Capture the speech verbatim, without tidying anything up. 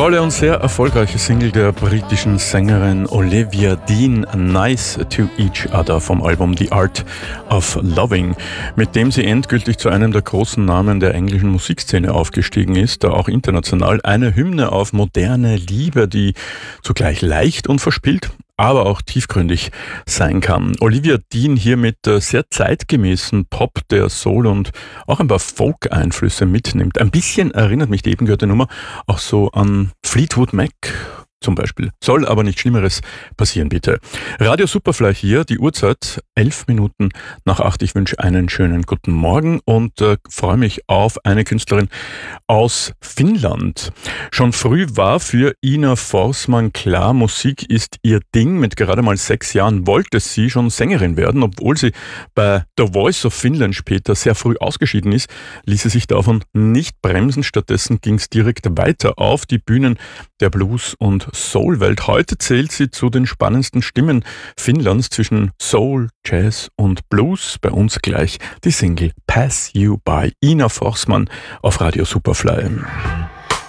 Tolle und sehr erfolgreiche Single der britischen Sängerin Olivia Dean, Nice to Each Other vom Album The Art of Loving, mit dem sie endgültig zu einem der großen Namen der englischen Musikszene aufgestiegen ist, da auch international eine Hymne auf moderne Liebe, die zugleich leicht und verspielt, aber auch tiefgründig sein kann. Olivia Dean hier mit sehr zeitgemäßen Pop, der Soul und auch ein paar Folk-Einflüsse mitnimmt. Ein bisschen erinnert mich die eben gehörte Nummer auch so an Fleetwood Mac zum Beispiel. Soll aber nichts Schlimmeres passieren, bitte. Radio Superfly hier, die Uhrzeit elf Minuten nach acht. Ich wünsche einen schönen guten Morgen und äh, freue mich auf eine Künstlerin aus Finnland. Schon früh war für Ina Forsman klar, Musik ist ihr Ding. Mit gerade mal sechs Jahren wollte sie schon Sängerin werden, obwohl sie bei The Voice of Finland später sehr früh ausgeschieden ist, ließ sie sich davon nicht bremsen. Stattdessen ging es direkt weiter auf die Bühnen der Blues- und Soul-Welt. Heute zählt sie zu den spannendsten Stimmen Finnlands zwischen Soul, Jazz und Blues. Bei uns gleich die Single Pass You By, Ina Forsman auf Radio Superfly.